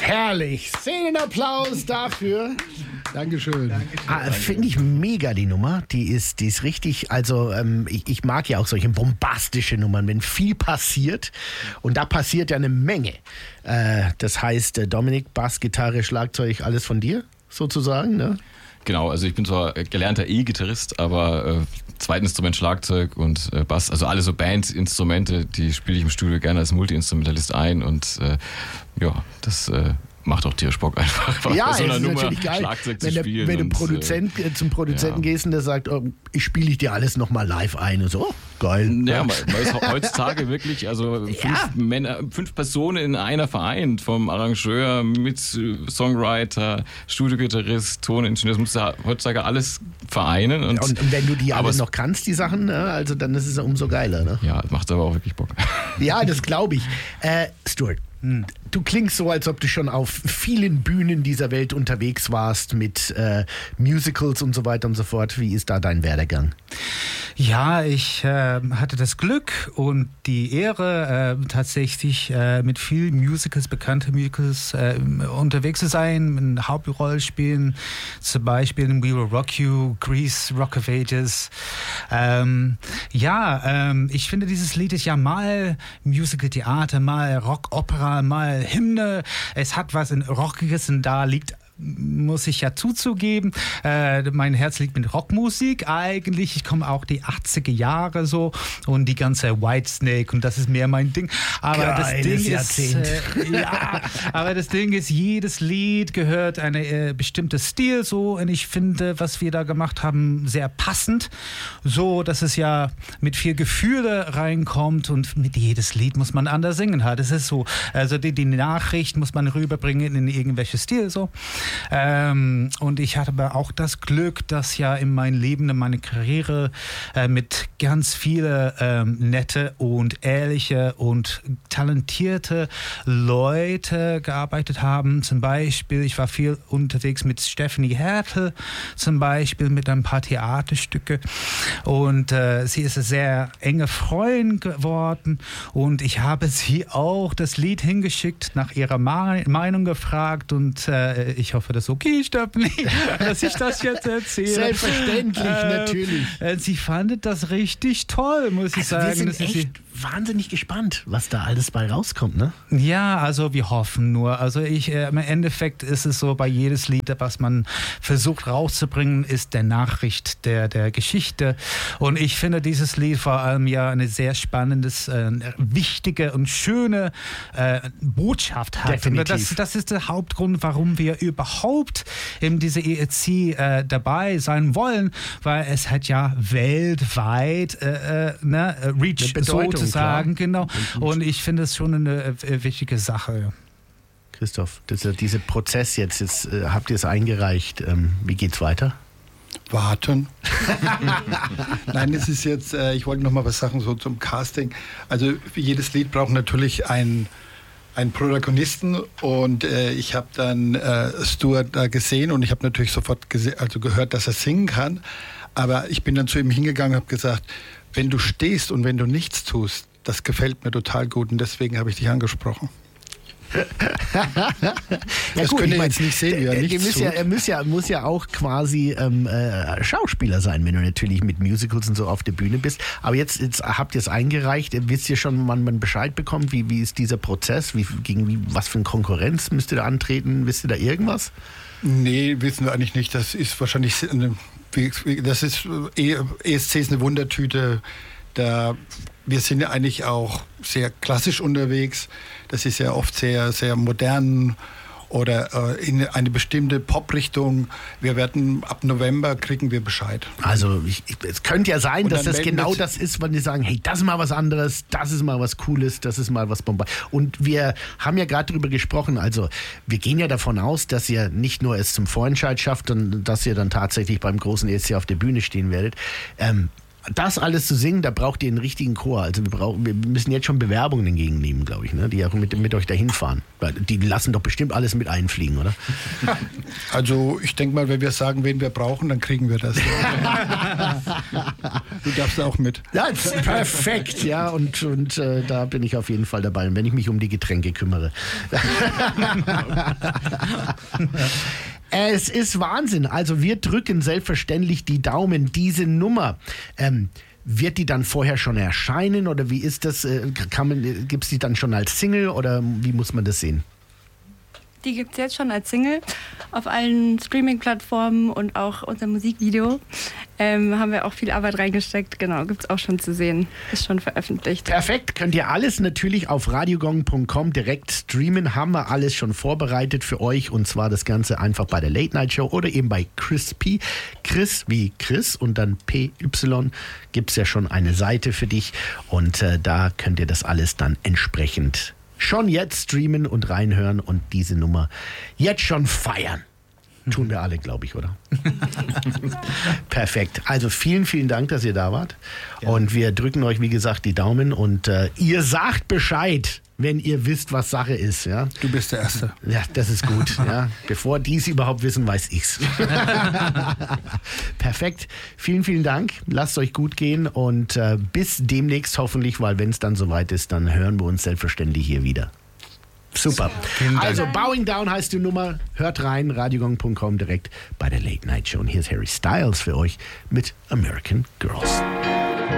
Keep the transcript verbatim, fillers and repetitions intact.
Herrlich. Szenenapplaus dafür. Dankeschön. Dankeschön. Ah, finde ich mega, die Nummer. Die ist, die ist richtig, also ähm, ich, ich mag ja auch solche bombastische Nummern, wenn viel passiert. Und da passiert ja eine Menge. Äh, das heißt, äh, Dominik, Bass, Gitarre, Schlagzeug, alles von dir sozusagen, ne? Genau, also ich bin zwar gelernter E-Gitarrist, aber äh, Zweitinstrument Schlagzeug und äh, Bass, also alle so Bandinstrumente, die spiele ich im Studio gerne als Multi-Instrumentalist ein und äh, ja, das äh, macht auch tierisch Bock einfach. Ja, so es ist Nummer natürlich geil, Schlagzeug wenn, zu der, wenn du und, Produzent, äh, zum Produzenten ja. gehst und der sagt, oh, ich spiele ich dir alles nochmal live ein und so, oh, geil. Ja, man ist heutzutage wirklich, also fünf, ja. Männer, fünf Personen in einer vereint, vom Arrangeur mit Songwriter, Studiogitarrist, Toningenieur, das musst du heutzutage alles vereinen. Und, und, und wenn du die alle noch kannst, die Sachen, ne, also dann ist es ja umso geiler. Ne? Ja, macht aber auch wirklich Bock. Ja, das glaube ich. Äh, Stuart, du klingst so, als ob du schon auf vielen Bühnen dieser Welt unterwegs warst mit äh, Musicals und so weiter und so fort. Wie ist da dein Werdegang? Ja, ich äh, hatte das Glück und die Ehre, äh, tatsächlich äh, mit vielen Musicals, bekannte Musicals äh, unterwegs zu sein, in Hauptrollen spielen, zum Beispiel in We Will Rock You, Grease, Rock of Ages. Ähm, ja, ähm, ich finde, dieses Lied ist ja mal Musical-Theater, mal Rock-Opera, mal Hymne. Es hat was in Rockiges und da liegt, muss ich ja zuzugeben, äh, mein Herz liegt mit Rockmusik eigentlich. Ich komme auch die achtziger Jahre so und die ganze Whitesnake und das ist mehr mein Ding. Aber Geiles das Ding Jahrzehnt. ist, äh, ja, aber das Ding ist, jedes Lied gehört eine äh, bestimmte Stil so und ich finde, was wir da gemacht haben, sehr passend, so dass es ja mit viel Gefühle reinkommt und mit jedes Lied muss man anders singen halt. Das ist so, also die, die Nachricht muss man rüberbringen in irgendwelches Stil so. Ähm, und ich hatte aber auch das Glück, dass ja in meinem Leben, in meiner Karriere äh, mit ganz viele ähm, nette und ehrliche und talentierte Leute gearbeitet haben. Zum Beispiel, ich war viel unterwegs mit Stephanie Hertel, zum Beispiel mit ein paar Theaterstücke und äh, sie ist eine sehr enge Freundin geworden und ich habe sie auch das Lied hingeschickt, nach ihrer Ma- Meinung gefragt und äh, ich hoffe, das ist okay, Stephanie, dass ich das jetzt erzähle. Selbstverständlich, äh, natürlich. Äh, sie fand das richtig toll, muss ich also sagen. Wir sind das echt ist wahnsinnig gespannt, was da alles bei rauskommt, ne? Ja, also wir hoffen nur. Also ich, äh, im Endeffekt ist es so, bei jedes Lied, was man versucht rauszubringen, ist der Nachricht der, der Geschichte. Und ich finde dieses Lied vor allem ja eine sehr spannendes, äh, wichtige und schöne äh, Botschaft hat. Definitiv. Und das, das ist der Hauptgrund, warum wir überhaupt in dieser E E C äh, dabei sein wollen, weil es hat ja weltweit äh, äh, ne, Reach sozusagen, klar. Genau. Und ich finde es schon eine äh, wichtige Sache. Christoph, das, dieser Prozess jetzt, jetzt äh, habt ihr es eingereicht. Ähm, wie geht's weiter? Warten. Nein, es ist jetzt, äh, ich wollte noch mal was sagen so zum Casting. Also jedes Lied braucht natürlich einen, einen Protagonisten und äh, ich habe dann äh, Stuart da gesehen und ich habe natürlich sofort gese- also gehört, dass er singen kann. Aber ich bin dann zu ihm hingegangen und habe gesagt, wenn du stehst und wenn du nichts tust, das gefällt mir total gut und deswegen habe ich dich angesprochen. Ja, das gut, könnt ihr ich mein, jetzt nicht sehen, wie er nichts muss ja, er muss ja, muss ja auch quasi ähm, äh, Schauspieler sein, wenn du natürlich mit Musicals und so auf der Bühne bist. Aber jetzt, jetzt habt ihr es eingereicht. Wisst ihr schon, wann man Bescheid bekommt? Wie, wie ist dieser Prozess? Wie, gegen wie, was für eine Konkurrenz müsst ihr da antreten? Wisst ihr da irgendwas? Nee, wissen wir eigentlich nicht. Das ist wahrscheinlich eine, das ist E S C ist eine Wundertüte. Da wir sind ja eigentlich auch sehr klassisch unterwegs. Das ist ja oft sehr, sehr modern oder äh, in eine bestimmte Pop-Richtung. Wir werden ab November kriegen wir Bescheid. Also ich, ich, es könnte ja sein, Und dass dann das melden genau wir- das ist, wenn die sagen, hey, das ist mal was anderes, das ist mal was Cooles, das ist mal was Bombe. Und wir haben ja gerade darüber gesprochen, also wir gehen ja davon aus, dass ihr nicht nur es zum Vorentscheid schafft und dass ihr dann tatsächlich beim großen E S C auf der Bühne stehen werdet. Ähm, das alles zu singen, da braucht ihr einen richtigen Chor. Also wir, brauchen, wir müssen jetzt schon Bewerbungen entgegennehmen, glaube ich, ne? Die auch mit, mit euch dahin fahren. Weil die lassen doch bestimmt alles mit einfliegen, oder? Also ich denke mal, wenn wir sagen, wen wir brauchen, dann kriegen wir das. Du darfst auch mit. Ja, perfekt, ja. Und, und äh, da bin ich auf jeden Fall dabei, wenn ich mich um die Getränke kümmere. Es ist Wahnsinn. Also wir drücken selbstverständlich die Daumen. Diese Nummer, ähm, wird die dann vorher schon erscheinen oder wie ist das? Äh, gibt es die dann schon als Single oder wie muss man das sehen? Die gibt es jetzt schon als Single auf allen Streaming-Plattformen und auch unser Musikvideo. Ähm, haben wir auch viel Arbeit reingesteckt. Genau, gibt es auch schon zu sehen. Ist schon veröffentlicht. Perfekt. Könnt ihr alles natürlich auf radiogong punkt com direkt streamen. Haben wir alles schon vorbereitet für euch. Und zwar das Ganze einfach bei der Late Night Show oder eben bei Chris P. Chris wie Chris und dann P Y gibt es ja schon eine Seite für dich. Und äh, da könnt ihr das alles dann entsprechend schon jetzt streamen und reinhören und diese Nummer jetzt schon feiern. Tun wir alle, glaube ich, oder? Perfekt. Also vielen, vielen Dank, dass ihr da wart. Ja. Und wir drücken euch, wie gesagt, die Daumen und äh, ihr sagt Bescheid, wenn ihr wisst, was Sache ist. Ja? Du bist der Erste. Ja, das ist gut. Ja? Bevor die es überhaupt wissen, weiß ich's. Perfekt. Vielen, vielen Dank. Lasst euch gut gehen und äh, bis demnächst hoffentlich, weil wenn es dann soweit ist, dann hören wir uns selbstverständlich hier wieder. Super. Also Bowing Down heißt die Nummer. Hört rein, radiogong punkt com direkt bei der Late Night Show. Und hier ist Harry Styles für euch mit American Girls.